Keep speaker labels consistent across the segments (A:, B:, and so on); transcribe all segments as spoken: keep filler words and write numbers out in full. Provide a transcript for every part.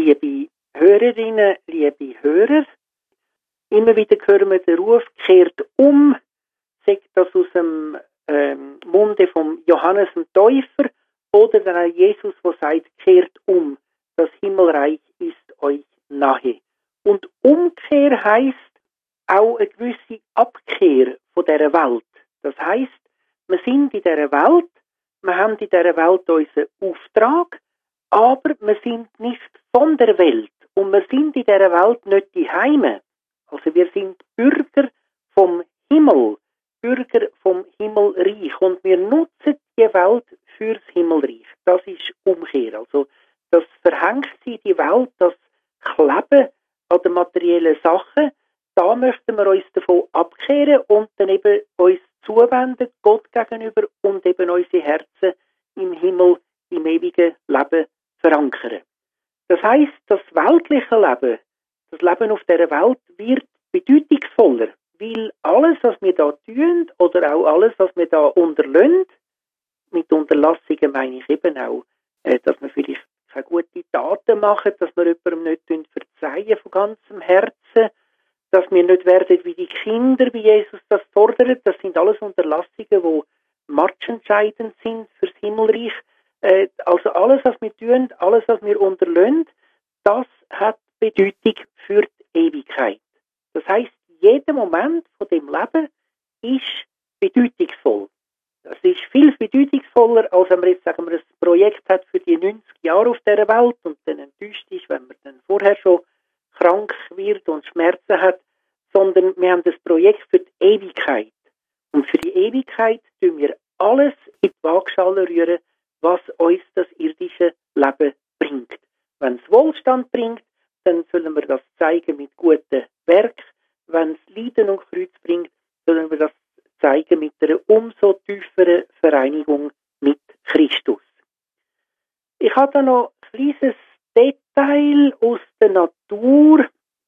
A: Liebe Hörerinnen, liebe Hörer, immer wieder hören wir den Ruf, kehrt um, sagt das aus dem ähm, Munde von Johannes dem Täufer, oder dann auch Jesus, der sagt, kehrt um, das Himmelreich ist euch nahe. Und Umkehr heisst auch eine gewisse Abkehr von dieser Welt. Das heisst, wir sind in dieser Welt, wir haben in dieser Welt unseren Auftrag, aber wir sind nicht von der Welt und wir sind in dieser Welt nicht die Heime. Also wir sind Bürger vom Himmel, Bürger vom Himmelreich und wir nutzen die Welt fürs Himmelreich. Das ist Umkehr. Also das Verhängtsein, die Welt, das Kleben an den materiellen Sachen, da möchten wir uns davon abkehren und dann eben uns zuwenden, Gott gegenüber, und eben unsere Herzen im Himmel, im ewigen Leben verankern. Das heisst, das weltliche Leben, das Leben auf dieser Welt wird bedeutungsvoller, weil alles, was wir da tun, oder auch alles, was wir da unterlassen, mit Unterlassungen meine ich eben auch, äh, dass wir vielleicht keine guten Taten machen, dass wir jemandem nicht verzeihen von ganzem Herzen, dass wir nicht werden wie die Kinder, wie Jesus das fordert. Das sind alles Unterlassungen, die matchentscheidend sind fürs Himmelreich. Äh, also alles, was wir tun, alles, was wir unterlassen, das hat Bedeutung für die Ewigkeit. Das heisst, jeder Moment von dem Leben ist bedeutungsvoll. Das ist viel bedeutungsvoller, als wenn man jetzt, sagen wir, ein Projekt hat für die neunzig Jahre auf dieser Welt und dann enttäuscht ist, wenn man dann vorher schon krank wird und Schmerzen hat, sondern wir haben das Projekt für die Ewigkeit. Und für die Ewigkeit tun wir alles in die Waagschale rühren, was uns das irdische Leben bringt. Wenn es Wohlstand bringt, dann sollen wir das zeigen mit guten Werk. Wenn es Leiden und Kreuz bringt, sollen wir das zeigen mit einer umso tieferen Vereinigung mit Christus. Ich habe da noch ein kleines Detail aus der Natur.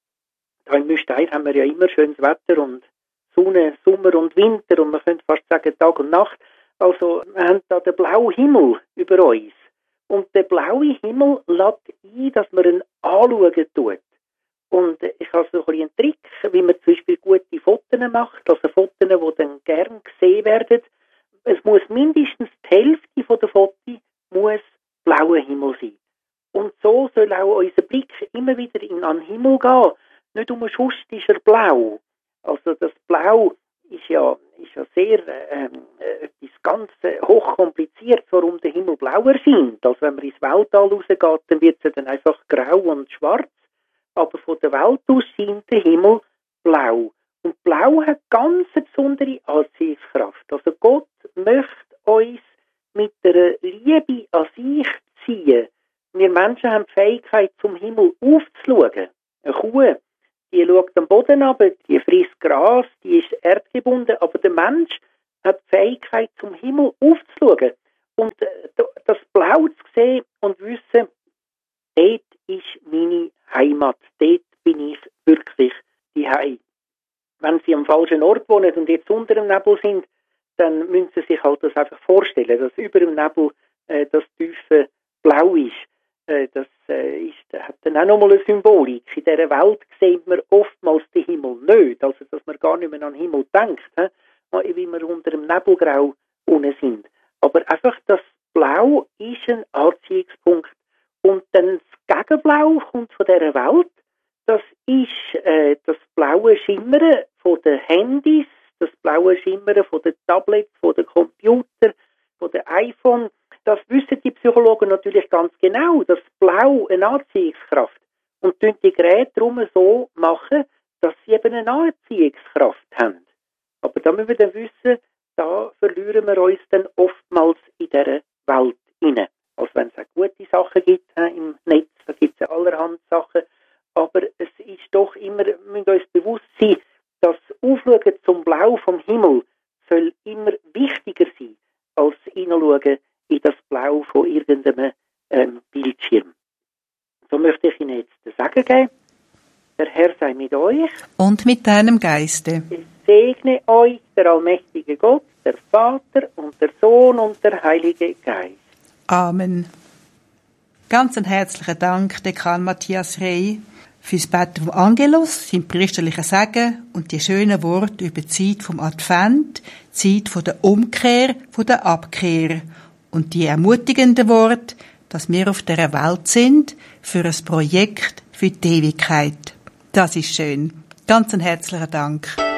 A: Da im Müsteir haben wir ja immer schönes Wetter und Sonne, Sommer und Winter und man könnte fast sagen Tag und Nacht. Also wir haben da den blauen Himmel über uns. Und der blaue Himmel lädt ein, dass man ihn anschauen tut. Und ich habe so ein bisschen einen Trick, wie man zum Beispiel gute Fotos macht, also Fotos, die dann gern gesehen werden. Es muss mindestens die Hälfte von der Fotos muss blauer Himmel sein. Und so soll auch unser Blick immer wieder in den Himmel gehen. Nicht umsonst ist er blau. Also das Blau ist ja, ist ja sehr ähm, etwas ganz äh, hochkompliziert, warum der Himmel blauer scheint. Also wenn man ins Weltall rausgeht, dann wird es dann einfach grau und schwarz. Aber von der Welt aus scheint der Himmel blau. Und Blau hat ganz eine besondere Anziehungskraft. Also Gott möchte uns mit der Liebe an sich ziehen. Wir Menschen haben die Fähigkeit, zum Himmel aufzuschauen. Eine Kuh, die schaut am Boden runter, die frisst Gras, die ist erdgebunden. Aber der Mensch hat die Fähigkeit, zum Himmel aufzuschauen. Und das Blau zu sehen und wissen, dort ist meine Heimat. Dort bin ich wirklich die Heim. Wenn Sie am falschen Ort wohnen und jetzt unter dem Nebel sind, dann müssen Sie sich halt das einfach vorstellen, dass über dem Nebel äh, das tiefe Blau ist. Äh, das äh, ist, hat dann auch nochmal eine Symbolik. In dieser Welt sieht man oftmals den Himmel nicht. Also, dass man gar nicht mehr an den Himmel denkt, he? Wie wir unter dem Nebelgrau unten sind. Aber einfach das Blau ist ein Anziehungspunkt. Und dann das Gegenblau kommt von dieser Welt. Das ist äh, das blaue Schimmern von den Handys, das blaue Schimmern von den Tablets, von den Computern, von den iPhone. Das wissen die Psychologen natürlich ganz genau. Das Blau eine Anziehungskraft. Und tun die Geräte darum so machen, dass sie eben eine Anziehungskraft haben. Aber da müssen wir dann wissen, da verlieren wir uns dann oftmals in dieser Welt hinein. Also wenn es auch gute Sachen gibt äh, im Netz, da gibt es ja allerhand Sachen. Aber es ist doch immer, wir müssen uns bewusst sein, das Aufschauen zum Blau vom Himmel soll immer wichtiger sein, als hineinschauen in das Blau von irgendeinem ähm, Bildschirm. So möchte ich Ihnen jetzt den Segen geben. Der Herr sei mit euch.
B: Und mit deinem Geiste.
A: Ich segne euch, der allmächtige Gott, der Vater und der Sohn und der Heilige Geist.
B: Amen. Ganz einen herzlichen Dank, Dekan Matthias Rey, fürs Beten vom Angelus, sein priesterlichen Segen und die schönen Worte über die Zeit vom Advent, die Zeit von der Umkehr, von der Abkehr und die ermutigenden Worte, dass wir auf dieser Welt sind für ein Projekt für die Ewigkeit. Das ist schön. Ganz einen herzlichen Dank.